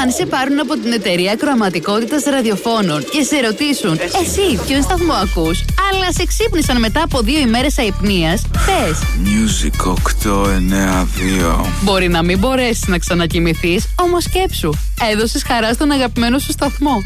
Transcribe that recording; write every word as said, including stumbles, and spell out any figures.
Αν σε πάρουν από την εταιρεία ακροαματικότητας ραδιοφώνων και σε ρωτήσουν εσύ ποιον σταθμό ακούς, αλλά σε ξύπνησαν μετά από δύο ημέρες αϊπνίας, πες Music οκτώ εννέα δύο. Μπορεί να μην μπορέσεις να ξανακοιμηθείς, όμως σκέψου, έδωσες χαρά στον αγαπημένο σου σταθμό.